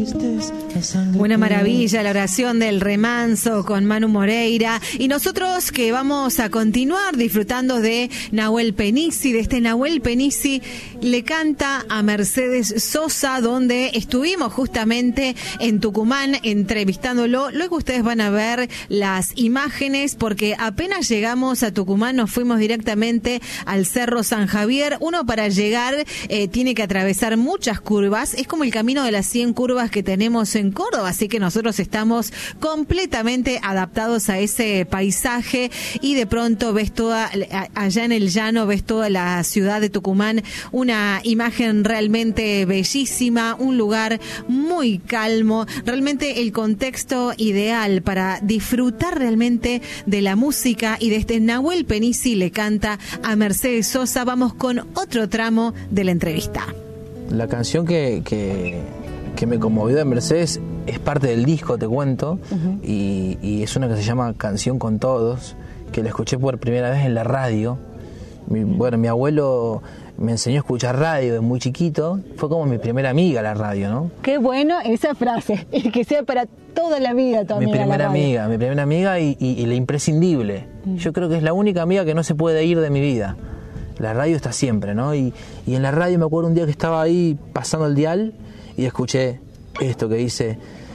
Una maravilla la oración del remanso con Manu Moreira, y nosotros que vamos a continuar disfrutando de Nahuel Penisi, de este Nahuel Penisi le canta a Mercedes Sosa, donde estuvimos justamente en Tucumán entrevistándolo. Luego ustedes van a ver las imágenes, porque apenas llegamos a Tucumán nos fuimos directamente al Cerro San Javier. Uno para llegar tiene que atravesar muchas curvas, es como el camino de las 100 curvas que tenemos en Córdoba, así que nosotros estamos completamente adaptados a ese paisaje, y de pronto ves toda, allá en el llano, ves toda la ciudad de Tucumán, una imagen realmente bellísima, un lugar muy calmo, realmente el contexto ideal para disfrutar realmente de la música y de este Nahuel Penisi le canta a Mercedes Sosa. Vamos con otro tramo de la entrevista. La canción que me conmovió de Mercedes es parte del disco, te cuento, y es una que se llama Canción con Todos, que la escuché por primera vez en la radio. Mi abuelo me enseñó a escuchar radio desde muy chiquito, fue como mi primera amiga la radio, ¿no? Qué bueno esa frase, y que sea para toda la vida tu amiga. Mi primera amiga y la imprescindible. Yo creo que es la única amiga que no se puede ir de mi vida. La radio está siempre, ¿no? Y en la radio me acuerdo un día que estaba ahí pasando el dial y escuché esto que dice: